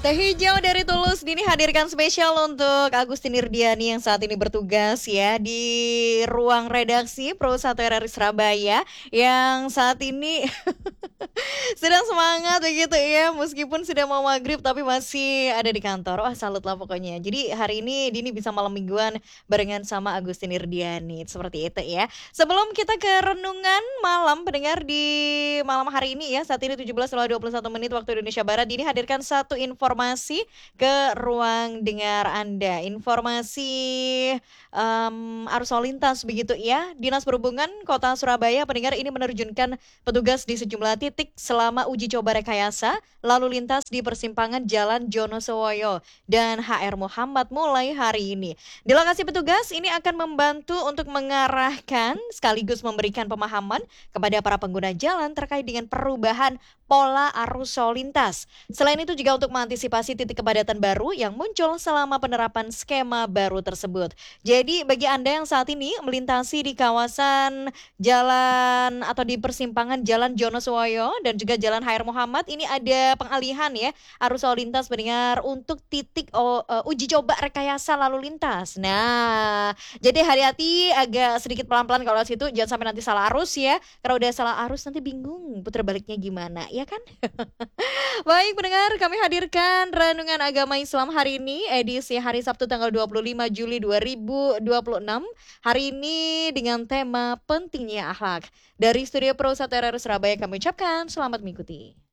Teh hijau dari Tulus Dini hadirkan spesial untuk Agustin Irdiani yang saat ini bertugas ya di ruang redaksi Pro 1 RRI Surabaya yang saat ini sedang semangat begitu ya, meskipun sudah mau maghrib tapi masih ada di kantor. Wah, salut lah pokoknya. Jadi hari ini Dini bisa malam mingguan barengan sama Agustin Irdiani. Seperti itu ya. Sebelum kita ke renungan malam pendengar di malam hari ini ya, saat ini 17:21 menit waktu Indonesia Barat, Dini hadirkan satu informasi ke ruang dengar Anda. Informasi arus lalu lintas begitu ya. Dinas Perhubungan Kota Surabaya pendengar ini menerjunkan petugas di sejumlah titik selama uji coba rekayasa lalu lintas di persimpangan Jalan Jonosowoyo dan HR Muhammad mulai hari ini. Di lokasi petugas ini akan membantu untuk mengarahkan sekaligus memberikan pemahaman kepada para pengguna jalan terkait dengan perubahan pola arus lalu lintas. Selain itu juga untuk mengantisipasi titik kepadatan baru yang muncul selama penerapan skema baru tersebut. Jadi bagi Anda yang saat ini melintasi di kawasan jalan atau di persimpangan Jalan Jonosowoyo dan juga Jalan HR Muhammad, ini ada pengalihan ya arus lalu lintas mendengar untuk titik uji coba rekayasa lalu lintas. Nah, jadi hati-hati agak sedikit pelan-pelan kalau situ, jangan sampai nanti salah arus ya. Kalau udah salah arus nanti bingung putar baliknya gimana, ya kan? Baik pendengar, kami hadirkan Renungan Agama Islam hari ini edisi hari Sabtu tanggal 25 Juli 2026. Hari ini dengan tema pentingnya akhlak. Dari Studio Pro 1 RRI Surabaya kami ucapkan selamat mengikuti.